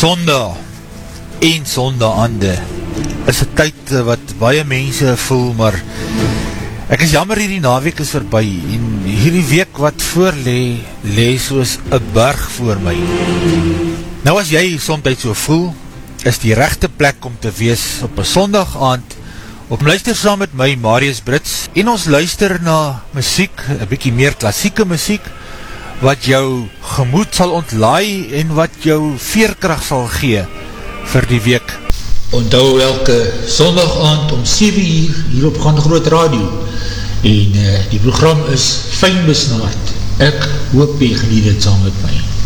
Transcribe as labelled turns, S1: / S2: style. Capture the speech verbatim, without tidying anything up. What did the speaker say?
S1: Sondag en sondaande is 'n tyd wat baie mense voel, maar ek is jammer hierdie naweek is verby en hierdie week wat voor lê, lê soos 'n berg voor my. Nou as jy soms so voel, is die regte plek om te wees op 'n sondag aand, op luister saam met my, Marius Brits, en ons luister na musiek, 'n bietjie meer klassieke musiek, wat jou gemoed sal ontlaai en wat jou veerkrag sal gee vir die week. Onthou elke sondag aand om sewe uur hier op Gaan Groot Radio, en uh, die program is fyn besnaard. Ek hoop jy geniet dit saam met my.